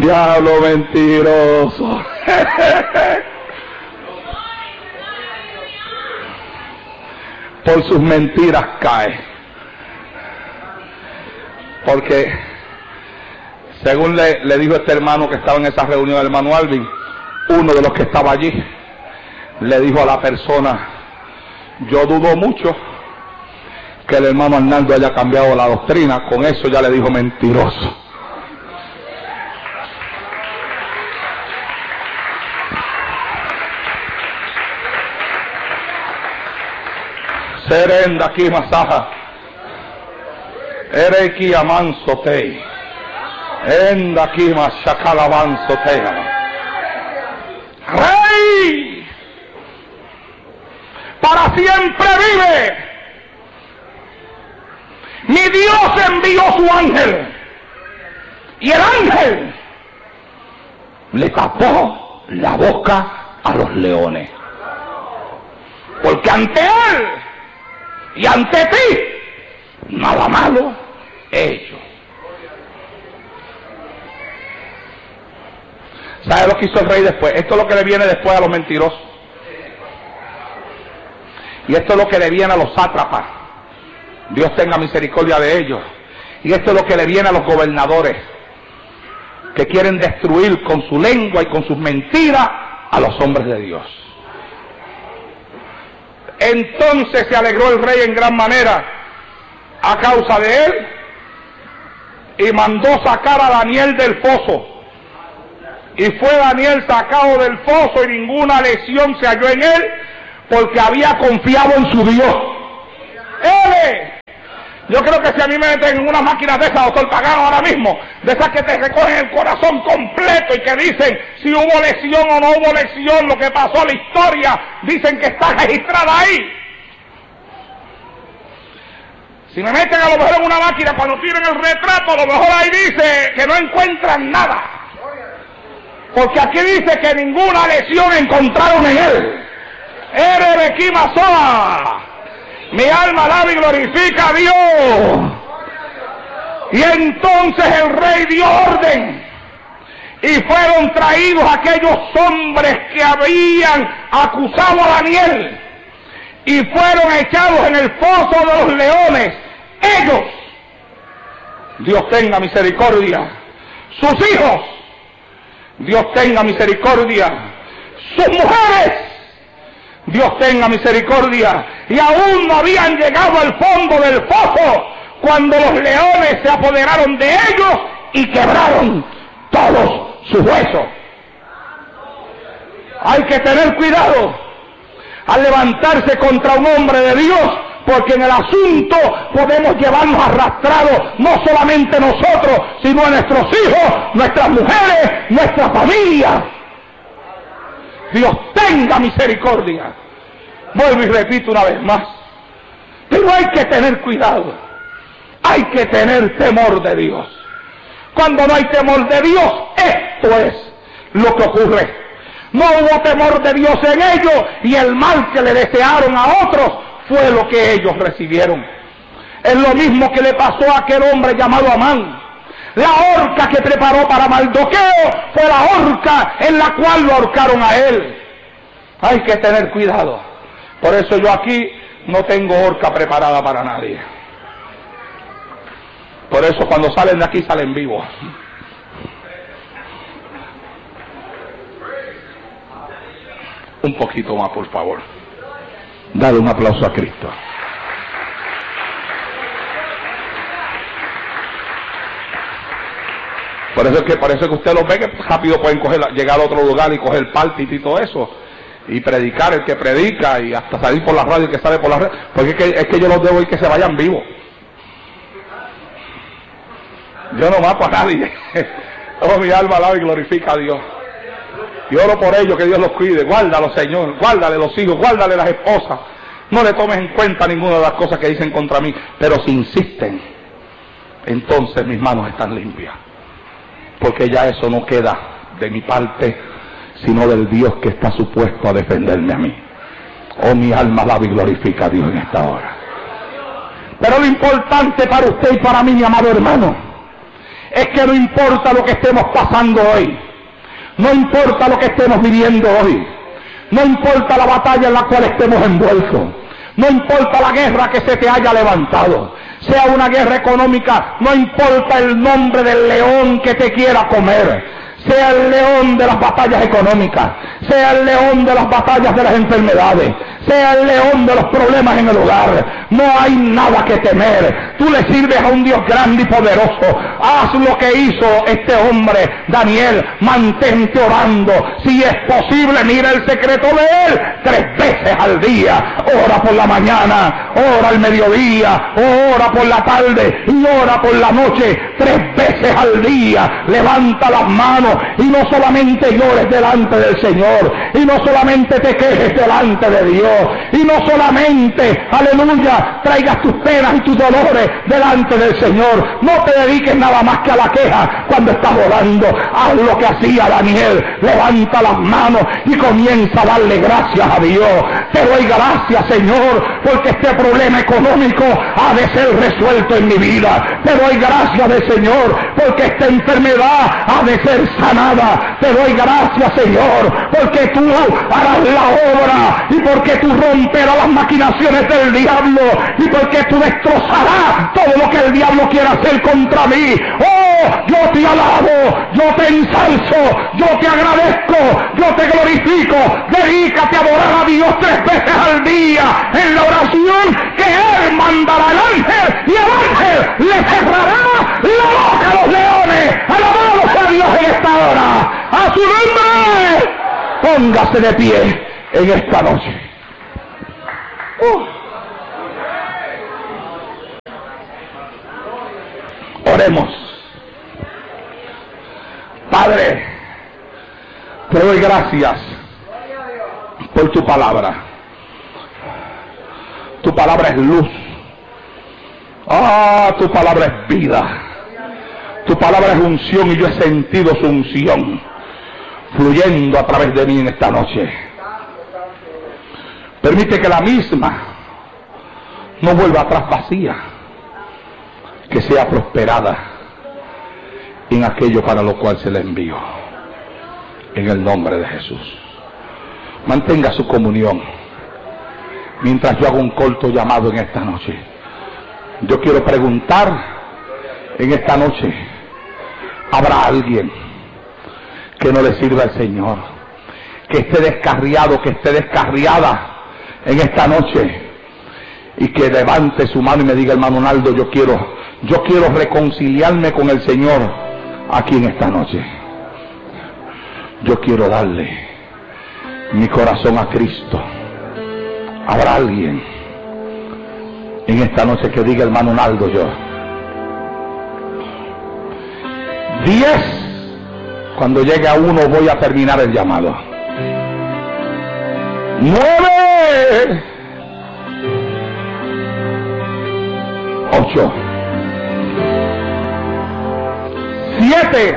Diablo mentiroso. Por sus mentiras cae. Porque según le dijo este hermano que estaba en esa reunión, el hermano Alvin, uno de los que estaba allí, le dijo a la persona: yo dudo mucho que el hermano Arnaldo haya cambiado la doctrina. Con eso ya le dijo mentiroso. Serenda aquí masaja. Ereki amansotei. Enda aquí masakalabansotea. Rey para siempre vive. Mi Dios envió su ángel y el ángel le tapó la boca a los leones, porque ante él y ante ti nada malo he hecho. ¿Sabe lo que hizo el rey después? Esto es lo que le viene después a los mentirosos. Y esto es lo que le viene a los sátrapas. Dios tenga misericordia de ellos. Y esto es lo que le viene a los gobernadores, que quieren destruir con su lengua y con sus mentiras a los hombres de Dios. Entonces se alegró el rey en gran manera a causa de él, y mandó sacar a Daniel del foso. Y fue Daniel sacado del foso, y ninguna lesión se halló en él, porque había confiado en su Dios. Yo creo que si a mí me meten en una máquina de esas, doctor Pagano, ahora mismo, de esas que te recogen el corazón completo y que dicen si hubo lesión o no hubo lesión, lo que pasó, la historia, dicen que está registrada ahí. Si me meten a lo mejor en una máquina, cuando tienen el retrato, a lo mejor ahí dice que no encuentran nada, porque aquí dice que ninguna lesión encontraron en él. Mi alma alaba y glorifica a Dios. Y entonces el rey dio orden, y fueron traídos aquellos hombres que habían acusado a Daniel, y fueron echados en el foso de los leones. Ellos, Dios tenga misericordia, sus hijos, Dios tenga misericordia, sus mujeres, Dios tenga misericordia, y aún no habían llegado al fondo del foso cuando los leones se apoderaron de ellos y quebraron todos sus huesos. Hay que tener cuidado al levantarse contra un hombre de Dios, porque en el asunto podemos llevarnos arrastrados no solamente nosotros, sino a nuestros hijos, nuestras mujeres, nuestra familia. Dios tenga misericordia. Vuelvo y repito una vez más, pero hay que tener cuidado, hay que tener temor de Dios. Cuando no hay temor de Dios, esto es lo que ocurre. No hubo temor de Dios en ellos, y el mal que le desearon a otros fue lo que ellos recibieron. Es lo mismo que le pasó a aquel hombre llamado Amán. La horca que preparó para Mardoqueo fue la horca en la cual lo ahorcaron a él. Hay que tener cuidado. Por eso yo aquí no tengo horca preparada para nadie. Por eso cuando salen de aquí salen vivos. Un poquito más, por favor. Dale un aplauso a Cristo. Por eso es que usted los ve que rápido pueden llegar a otro lugar y coger party y todo eso, y predicar el que predica, y hasta salir por la radio el que sale por la radio, porque es que yo los debo ir que se vayan vivos. Yo no mato a nadie. Oh, mi alma alaba y glorifica a Dios. Y oro por ellos, que Dios los cuide. Guárdalos, Señor, guárdale los hijos, guárdale las esposas. No le tomes en cuenta ninguna de las cosas que dicen contra mí, pero si insisten, entonces mis manos están limpias, porque ya eso no queda de mi parte, sino del Dios que está supuesto a defenderme a mí. Oh, mi alma alaba y glorifica a Dios en esta hora. Pero lo importante para usted y para mí, mi amado hermano, es que no importa lo que estemos pasando hoy, no importa lo que estemos viviendo hoy, no importa la batalla en la cual estemos envueltos, no importa la guerra que se te haya levantado, sea una guerra económica, no importa el nombre del león que te quiera comer, sea el león de las batallas económicas, sea el león de las batallas de las enfermedades, sea el león de los problemas en el hogar, no hay nada que temer. Tú le sirves a un Dios grande y poderoso. Haz lo que hizo este hombre, Daniel, mantente orando. Si es posible, mira el secreto de él 3 veces al día. Ora por la mañana, ora al mediodía, ora por la tarde y ora por la noche 3 veces al día. Levanta las manos y no solamente llores delante del Señor, y no solamente te quejes delante de Dios, y no solamente, aleluya, traigas tus penas y tus dolores delante del Señor. No te dediques nada más que a la queja cuando estás orando. Haz lo que hacía Daniel, levanta las manos y comienza a darle gracias a Dios. Te doy gracias, Señor, porque este problema económico ha de ser resuelto en mi vida. Te doy gracias, Señor, porque esta enfermedad ha de ser sanada. Te doy gracias, Señor, porque tú harás la obra y porque tú romperás las maquinaciones del diablo y porque tú destrozarás todo lo que el diablo quiera hacer contra mí. Oh, yo te alabo, yo te ensalzo, yo te agradezco, yo te glorifico. Dedícate a adorar a Dios 3 veces al día en la oración, que Él mandará al ángel y el ángel le cerrará la boca a los leones. Alabado sea Dios en esta hora. A su nombre, póngase de pie en esta noche. Oremos. Padre, te doy gracias por tu palabra. Tu palabra es luz. Tu palabra es vida. Tu palabra es unción y yo he sentido su unción fluyendo a través de mí en esta noche. Permite que la misma no vuelva atrás vacía, que sea prosperada en aquello para lo cual se le envió. En el nombre de Jesús. Mantenga su comunión mientras yo hago un corto llamado en esta noche. Yo quiero preguntar en esta noche, ¿habrá alguien que no le sirva al Señor? Que esté descarriado, que esté descarriada en esta noche, y que levante su mano y me diga: hermano Naldo, yo quiero reconciliarme con el Señor aquí en esta noche. Yo quiero darle mi corazón a Cristo. ¿Habrá alguien en esta noche que diga: hermano Naldo, yo? 10. Cuando llegue a 1 voy a terminar el llamado. 9. 8. 7.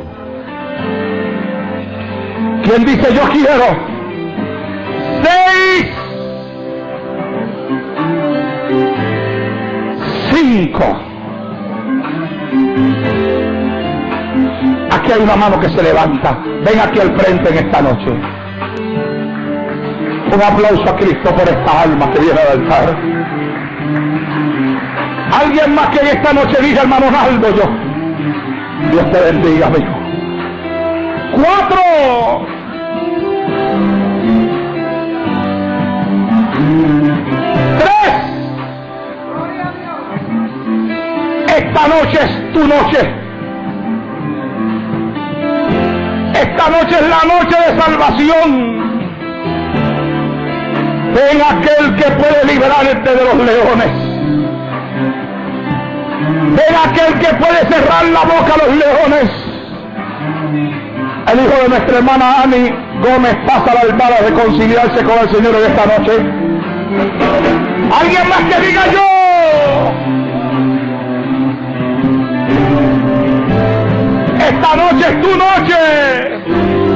¿Quién dice yo quiero? 6. 5. Aquí hay una mano que se levanta. Ven aquí al frente en esta noche. Un aplauso a Cristo por esta alma que viene al altar. Alguien más que en esta noche diga: hermano Naldo, yo. Dios te bendiga, amigo. 4. 3. Esta noche es tu noche. Esta noche es la noche de salvación. Ven aquel que puede liberarte de los leones. Ven aquel que puede cerrar la boca a los leones. El hijo de nuestra hermana Ani Gómez pasa la alma a reconciliarse con el Señor en esta noche. Alguien más que diga: yo. Esta noche es tu noche.